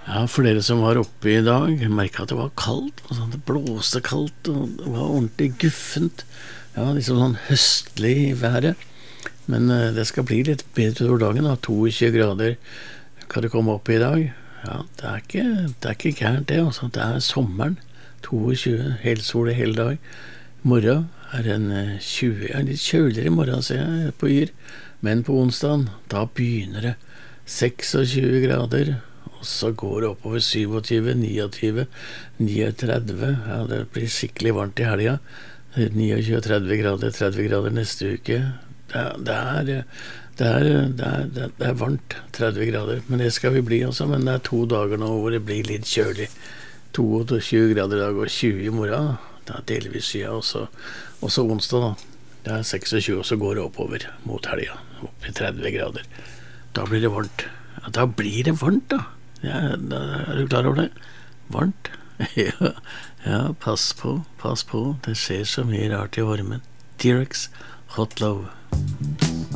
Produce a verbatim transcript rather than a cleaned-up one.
Ja, for dere som var oppe i dag, merket at det var kaldt, og sånn, det blåste kaldt, og det var ordentlig guffent. Ja, liksom sånn høstlig i været. Men eh, det skal bli litt bedre over dagen, da. tjueto grader kan det komme opp i dag. Ja, det er ikke, det er ikke gærent det, altså. Det er sommeren. tjueto, helsol hele dag. Morgen er en eh, tjue, ja, litt kjøligere i morgen, ser jeg, på Yr. Men på onsdagen, da begynner det tjueseks grader, og så går det oppover syvogtyve, niogtyve, trettini. Ja, det blir skikkelig varmt i helga. tjuenio, tretti grader, tretti grader neste uke. Det er, det er, det er, det er, det er, det er varmt, tretti grader. Men det skal vi bli også, men det er to dager nå hvor det blir litt kjølig. tjueto grader i dag og tjue i morgen. Da deler vi siden også, også onsdag da. Det er tjueseks, og så går det oppover mot helga, opp i tretti grader. Da blir det varmt. Ja, da blir det varmt da. Ja, da er du klar over det? Varmt. ja, ja, pass på, pass på. Det skjer så mye rart i varmen. T-Rex, Hot Love.